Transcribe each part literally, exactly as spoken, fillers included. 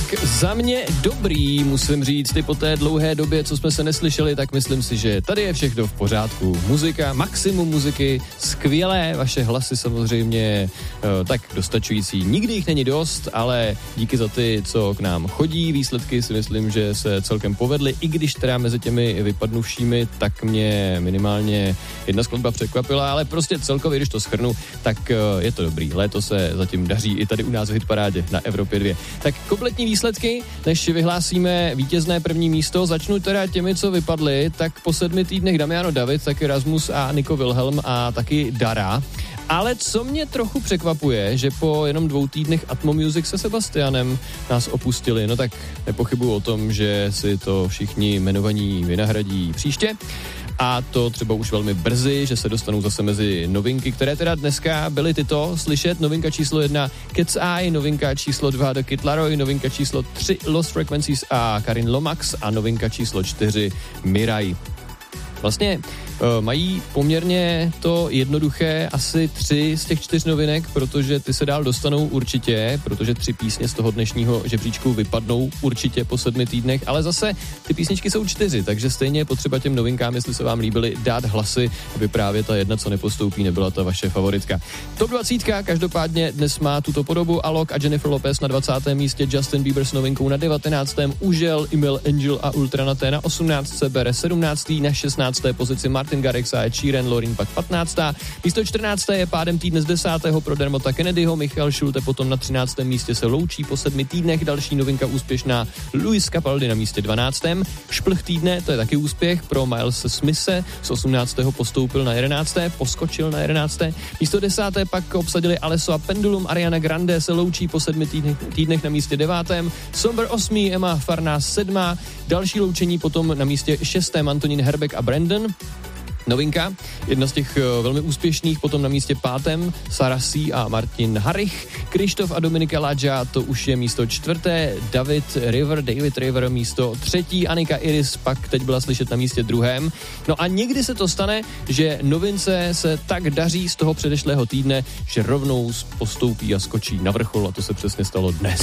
Za mě dobrý, musím říct, i po té dlouhé době, co jsme se neslyšeli, tak myslím si, že tady je všechno v pořádku. Muzika, maximum muziky, skvělé, vaše hlasy samozřejmě tak dostačující. Nikdy jich není dost, ale díky za ty, co k nám chodí, výsledky si myslím, že se celkem povedly, i když teda mezi těmi vypadnuvšími, tak mě minimálně jedna skladba překvapila, ale prostě celkově, když to shrnu, tak je to dobrý. Léto se zatím daří i tady u nás v hitparádě na Evropě dva. Tak kompletní výsledky, než vyhlásíme vítězné první místo, začnu teda těmi, co vypadly, tak po sedmi týdnech Damiano David, taky Rasmus a Nico Wilhelm a taky Dara. Ale co mě trochu překvapuje, že po jenom dvou týdnech Atmo Music se Sebastianem nás opustili, no tak nepochybuju o tom, že si to všichni jmenovaní vynahradí příště. A to třeba už velmi brzy, že se dostanou zase mezi novinky, které teda dneska byly tyto slyšet. Novinka číslo jedna Cat's Eye, novinka číslo dva The Kid Laroi, novinka číslo tři Lost Frequencies a Karin Lomax a novinka číslo čtyři Mirai. Vlastně uh, mají poměrně to jednoduché asi tři z těch čtyř novinek, protože ty se dál dostanou určitě, protože tři písně z toho dnešního žebříčku vypadnou určitě po sedmi týdnech, ale zase ty písničky jsou čtyři, takže stejně je potřeba těm novinkám, jestli se vám líbily, dát hlasy, aby právě ta jedna, co nepostoupí, nebyla ta vaše favoritka. Top dvacet každopádně dnes má tuto podobu: Alok a Jennifer Lopez na dvacátém místě, Justin Bieber s novinkou na devatenáctém, Užel, Emil Angel a Ultranaté na osmnáctce, Bere sedmnáctý, na šestnácté pozici Martin Garrix a Ed Sheeran, Lorin pak patnáctá. Místo čtrnácté je pádem týdne z desátého pro Dermota Kennedyho, Michal Schulte potom na třináctém místě se loučí po sedmi týdnech, další novinka úspěšná Luis Capaldi na místě dvanáctém. Šplh týdne, to je taky úspěch pro Milese Smise, z osmnáctého postoupil na jedenácté, poskočil na jedenácté. Místo desáté pak obsadili Alesso a Pendulum, Ariana Grande se loučí po sedmi týdnech, týdnech na místě devátém. Somber osmý, Emma Farnas sedmá, další loučení potom na místě šestém Antonín Herbeck a Brandon. Novinka, jedna z těch uh, velmi úspěšných, potom na místě pátém Sarah C. a Martin Harich, Krištof a Dominika Ladža, to už je místo čtvrté, David River, David River místo třetí, Anika Iris pak teď byla slyšet na místě druhém. No a někdy se to stane, že novince se tak daří z toho předešlého týdne, že rovnou postoupí a skočí na vrchol, a to se přesně stalo dnes.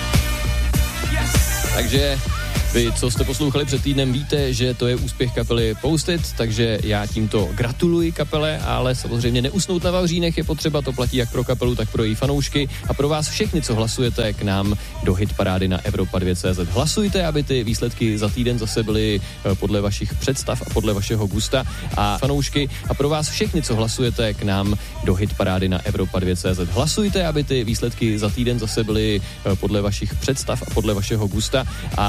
Yes! Takže vy, co jste poslouchali před týdnem, víte, že to je úspěch kapely Post-it, takže já tímto gratuluji kapele, ale samozřejmě neusnout na vavřínech je potřeba, to platí jak pro kapelu, tak pro její fanoušky a pro vás všechny, co hlasujete k nám do hitparády na Evropa dva tečka cé zet. Hlasujte, aby ty výsledky za týden zase byly podle vašich představ a podle vašeho gusta a fanoušky a pro vás všechny, co hlasujete k nám do hitparády na Evropa dva tečka cé zet. Hlasujte, aby ty výsledky za týden zase byly podle vašich představ a podle vašeho gusta a